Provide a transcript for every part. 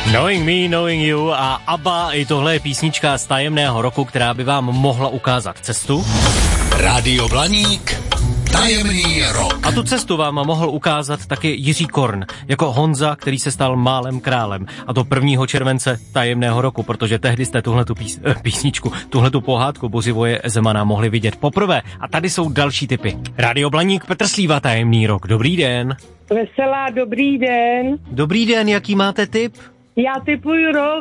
Knowing Me, Knowing You a ABBA, i tohle je písnička z tajemného roku, která by vám mohla ukázat cestu. Rádio Blaník, tajemný rok. A tu cestu vám mohl ukázat taky Jiří Korn, jako Honza, který se stal málem králem. A to 1. července tajemného roku, protože tehdy jste tuhletu písničku, tuhletu pohádku Bořivoje Zemana mohli vidět poprvé. A tady jsou další tipy. Rádio Blaník, Petr Slíva, tajemný rok. Dobrý den. Veselá, dobrý den. Dobrý den, jaký máte tip? Já tipuju rok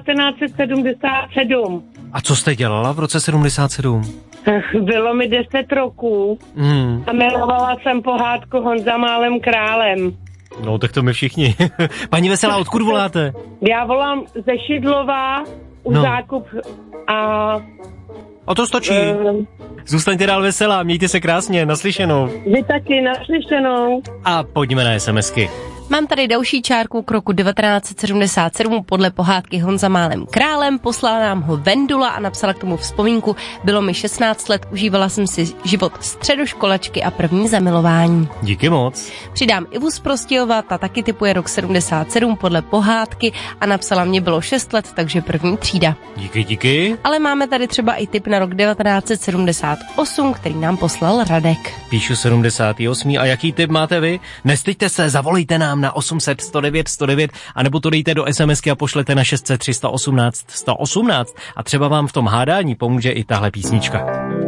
1977. A co jste dělala v roce 77? Bylo mi 10 roků a milovala jsem pohádku Honza málem králem. No, tak to my všichni. Paní Veselá, odkud voláte? Já volám ze Šidlova u Zákup A to stačí. Zůstaňte dál veselá, mějte se krásně, naslyšenou. Vy taky, naslyšenou. A pojďme na SMSky. Mám tady další čárku k roku 1977 podle pohádky Honza málem králem. Poslala nám ho Vendula a napsala k tomu vzpomínku. Bylo mi 16 let, užívala jsem si život středoškolačky a první zamilování. Díky moc. Přidám Ivu z Prostějova, ta taky tipuje rok 77 podle pohádky a napsala mě bylo 6 let, takže první třída. Díky. Ale máme tady třeba i tip na rok 1978, který nám poslal Radek. Píšu 78. A jaký tip máte vy? Nestyďte se, zavolejte nám na 800 109 109 anebo to dejte do SMSky a pošlete na 600 318 118 a třeba vám v tom hádání pomůže i tahle písnička.